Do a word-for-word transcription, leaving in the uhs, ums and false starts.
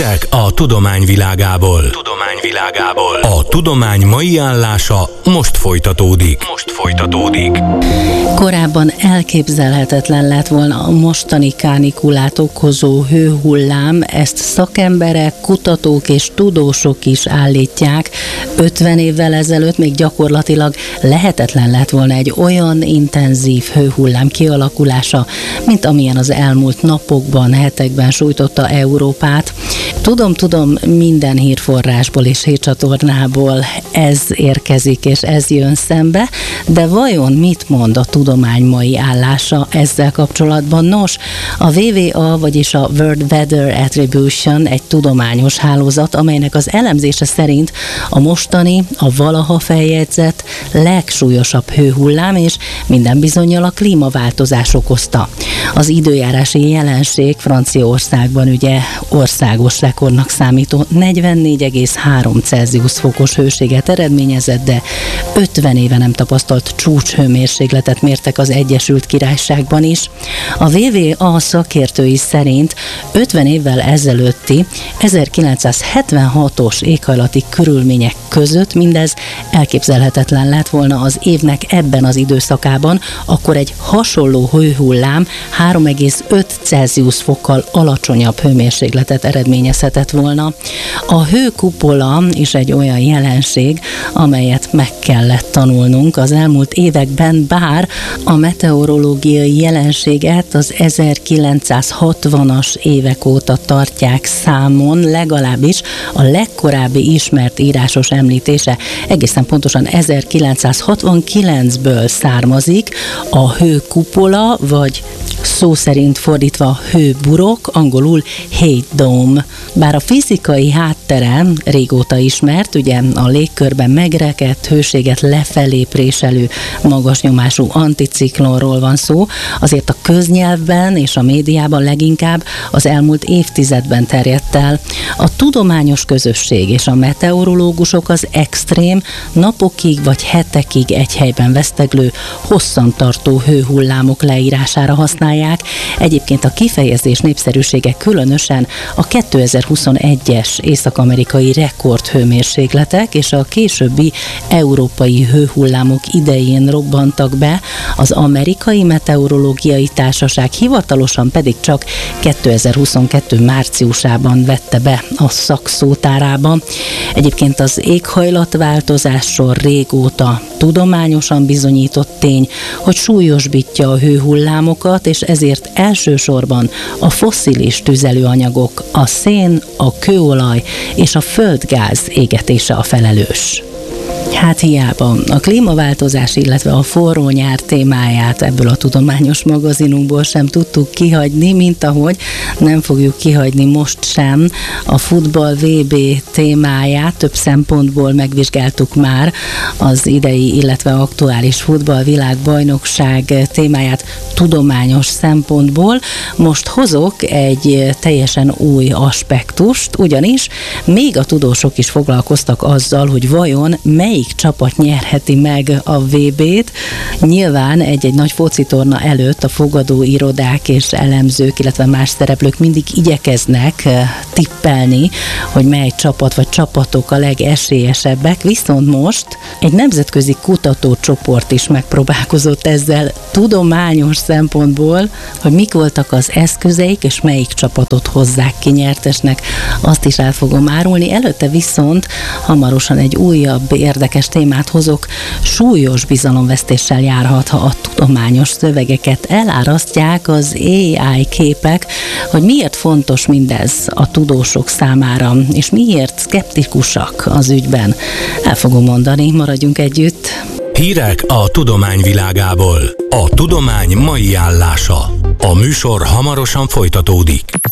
Hírek a tudomány világából. Tudomány világából. A tudomány mai állása most folytatódik. Most folytatódik. Korábban elképzelhetetlen lett volna a mostani kánikulát okozó hőhullám, ezt szakemberek, kutatók és tudósok is állítják. ötven évvel ezelőtt még gyakorlatilag lehetetlen lett volna egy olyan intenzív hőhullám kialakulása, mint amilyen az elmúlt napokban, hetekben sújtotta Európát. Tudom, tudom, minden hírforrásból és hírcsatornából ez érkezik és ez jön szembe, de vajon mit mond a tudomány mai állása ezzel kapcsolatban? Nos, a dupla vé vé á, vagyis a World Weather Attribution egy tudományos hálózat, amelynek az elemzése szerint a mostani, a valaha feljegyzett legsúlyosabb hőhullám, és minden bizonnyal a klímaváltozás okozta. Az időjárási jelenség Franciaországban ugye országos rekordnak számító negyvennégy egész három Celsius fokos hőséget eredményezett, de ötven éve nem tapasztalt csúcshőmérsékletet mértek az Egyesült Királyságban is. A dupla vé vé á szakértői szerint ötven évvel ezelőtti ezerkilencszázhetvenhatos éghajlati körülmények között mindez elképzelhetetlen lett volna az évnek ebben az időszakában, akkor egy hasonló hőhullám három egész öt Celsius fokkal alacsonyabb hőmérsékletet eredményezhetett volna. A hőkupola is egy olyan jelenség, amelyet meg kellett tanulnunk az elmúlt években, bár a meteorológiai jelenséget az ezerkilencszázhatvanas évek óta tartják számon, legalábbis a legkorábbi ismert írásos említése egészen pontosan ezerkilencszázhatvankilencből származik, a hőkupola, vagy szó szerint fordítva hőburok, angolul heat dome. Bár a fizikai háttere régóta ismert, ugye a légkörben megrekedt, hőséget lefelé préselő magas nyomású anticiklonról van szó, azért a köznyelvben és a médiában leginkább az elmúlt évtizedben terjedt el. A tudományos közösség és a meteorológusok az extrém, napokig vagy hetekig egy helyben veszteglő, hosszantartó hőhullámok leírására használják. Egyébként a kifejezés népszerűsége különösen a kétezer-huszonegyes észak-amerikai rekordhőmérsékletek és a későbbi európai hőhullámok idején robbantak be, az Amerikai Meteorológiai Társaság hivatalosan pedig csak kétezer-huszonkettő márciusában vette be a szakszótárába. Egyébként az éghajlatváltozásról régóta tudományosan bizonyított tény, hogy súlyosbítja a hőhullámokat, és ezért elsősorban a fosszilis tüzelőanyagok, a szén, a kőolaj és a földgáz égetése a felelős. Hát hiába a klímaváltozás, illetve a forró nyár témáját ebből a tudományos magazinunkból sem tudtuk kihagyni, mint ahogy nem fogjuk kihagyni most sem a futball vé bé témáját. Több szempontból megvizsgáltuk már az idei, illetve aktuális futballvilágbajnokság témáját tudományos szempontból. Most hozok egy teljesen új aspektust, ugyanis még a tudósok is foglalkoztak azzal, hogy vajon melyik csapat nyerheti meg a vé bét. Nyilván egy-egy nagy focitorna előtt a fogadóirodák és elemzők, illetve más szereplők mindig igyekeznek tippelni, hogy mely csapat vagy csapatok a legesélyesebbek, viszont most egy nemzetközi kutatócsoport is megpróbálkozott ezzel tudományos szempontból, hogy mik voltak az eszközeik, és melyik csapatot hozzák ki nyertesnek. Azt is el fogom árulni. Előtte viszont hamarosan egy újabb érdekes témát hozok. Súlyos bizalomvesztéssel járhat, ha a tudományos szövegeket elárasztják az á i képek, hogy miért fontos mindez a tudósok számára, és miért szkeptikusak az ügyben. El fogom mondani, maradjunk együtt. Hírek a tudomány világából. A tudomány mai állása. A műsor hamarosan folytatódik.